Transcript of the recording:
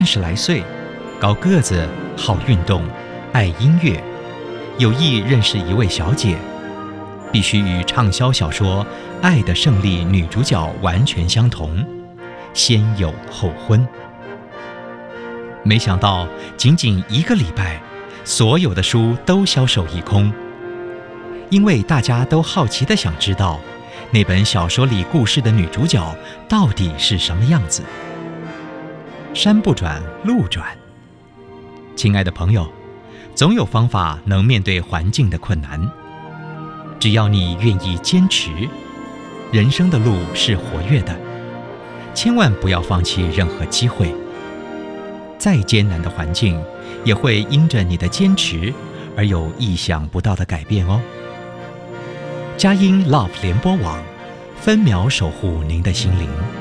30来岁，高个子，好运动，爱音乐，有意认识一位小姐，必须与畅销小说《爱的胜利》女主角完全相同，先有后婚。没想到仅仅1个礼拜，所有的书都销售一空，因为大家都好奇地想知道那本小说里故事的女主角到底是什么样子。山不转路转，亲爱的朋友，总有方法能面对环境的困难，只要你愿意坚持。人生的路是活跃的，千万不要放弃任何机会。再艰难的环境，也会因着你的坚持而有意想不到的改变哦。佳音 Love 联播网，分秒守护您的心灵。